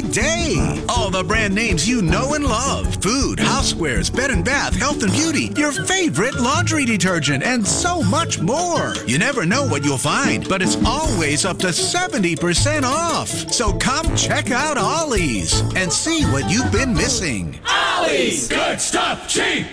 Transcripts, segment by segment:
every day. All the brand names you know and love. Food, housewares, bed and bath, health and beauty, your favorite laundry detergent, and so much more. You never know what you'll find, but it's always up to 70% off. So come check out Ollie's and see what you've been missing. Ollie's! Good stuff, cheap!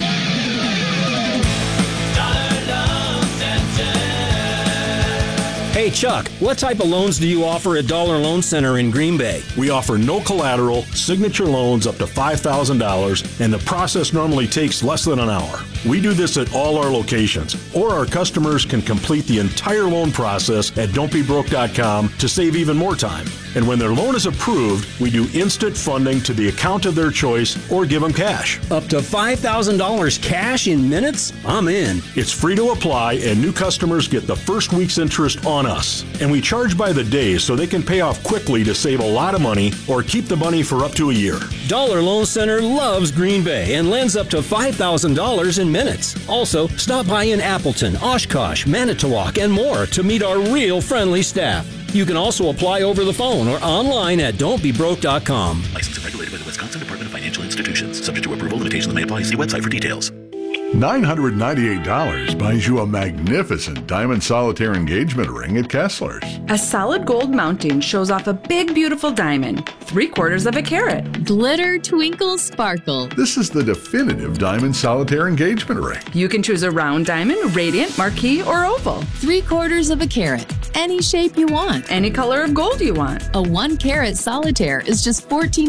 Hey, Chuck, what type of loans do you offer at Dollar Loan Center in Green Bay? We offer no collateral, signature loans up to $5,000, and the process normally takes less than an hour. We do this at all our locations, or our customers can complete the entire loan process at don'tbebroke.com to save even more time. And when their loan is approved, we do instant funding to the account of their choice or give them cash. Up to $5,000 cash in minutes? I'm in. It's free to apply, and new customers get the first week's interest on us. And we charge by the day so they can pay off quickly to save a lot of money or keep the money for up to a year. Dollar Loan Center loves Green Bay and lends up to $5,000 in minutes. Also, stop by in Appleton, Oshkosh, Manitowoc, and more to meet our real friendly staff. You can also apply over the phone or online at don'tbebroke.com. Licensed and regulated by the Wisconsin Department of Financial Institutions. Subject to approval, limitations may apply. See website for details. $998 buys you a magnificent diamond solitaire engagement ring at Kessler's. A solid gold mounting shows off a big, beautiful diamond, 3/4 of a carat. Glitter, twinkle, sparkle. This is the definitive diamond solitaire engagement ring. You can choose a round diamond, radiant, marquise, or oval. 3/4 of a carat. Any shape you want. Any color of gold you want. A 1-carat solitaire is just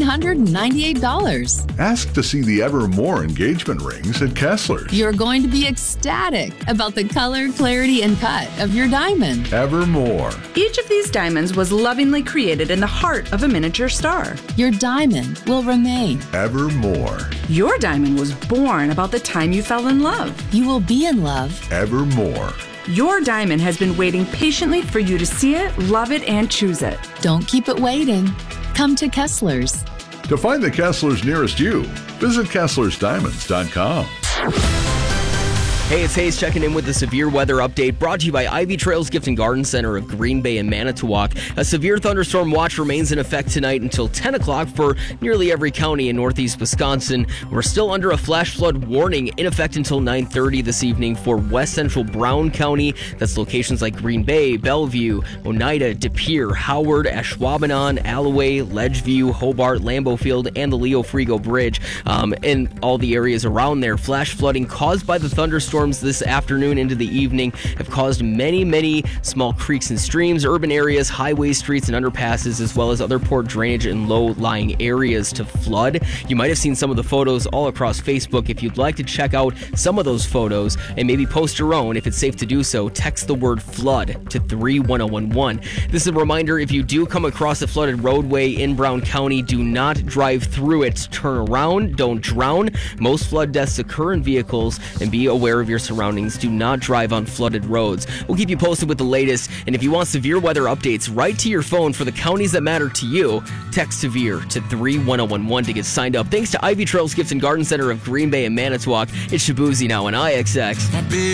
$1,498. Ask to see the Evermore engagement rings at Kessler's. You're going to be ecstatic about the color, clarity, and cut of your diamond. Evermore. Each of these diamonds was lovingly created in the heart of a miniature star. Your diamond will remain. Evermore. Your diamond was born about the time you fell in love. You will be in love. Evermore. Your diamond has been waiting patiently for you to see it, love it, and choose it. Don't keep it waiting. Come to Kessler's. To find the Kessler's nearest you, visit KesslersDiamonds.com. Hey, it's Hayes checking in with the severe weather update brought to you by Ivy Trails Gift and Garden Center of Green Bay and Manitowoc. A severe thunderstorm watch remains in effect tonight until 10 o'clock for nearly every county in northeast Wisconsin. We're still under a flash flood warning in effect until 9:30 this evening for west central Brown County. That's locations like Green Bay, Bellevue, Oneida, De Pere, Howard, Ashwaubenon, Alloway, Ledgeview, Hobart, Lambeau Field, and the Leo Frigo Bridge. And all the areas around there. Flash flooding caused by the thunderstorm this afternoon into the evening have caused many small creeks and streams, urban areas, highways, streets, and underpasses, as well as other poor drainage and low-lying areas to flood. You might have seen some of the photos all across Facebook. If you'd like to check out some of those photos and maybe post your own, if it's safe to do so, text the word flood to 31011. This is a reminder, if you do come across a flooded roadway in Brown County, do not drive through it. Turn around, don't drown. Most flood deaths occur in vehicles, and be aware of your surroundings. Do not drive on flooded roads. We'll keep you posted with the latest, and if you want severe weather updates right to your phone for the counties that matter to you, text severe to 31011 to get signed up. Thanks to Ivy Trails Gift and Garden Center of Green Bay and Manitowoc. It's Shabuzi now on IXX.